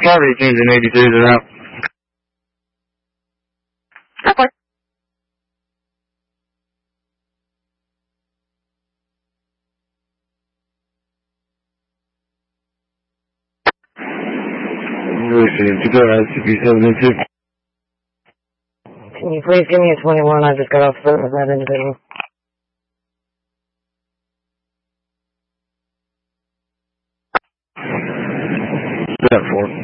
Car 18s and 82s are out. Okay. To go out CP72. Can you please give me a 21? I just got off the phone with that individual. That 4.